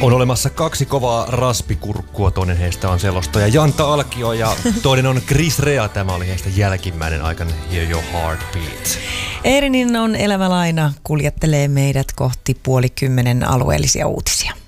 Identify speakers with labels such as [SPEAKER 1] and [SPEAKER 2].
[SPEAKER 1] On olemassa kaksi kovaa raspikurkkua, toinen heistä on selostaja Janta Alkio ja toinen on Chris Rea. Tämä oli heistä jälkimmäinen aikainen Hear Your Heartbeat.
[SPEAKER 2] Eerinin on elävä laina kuljettelee meidät kohti 9:30 alueellisia uutisia.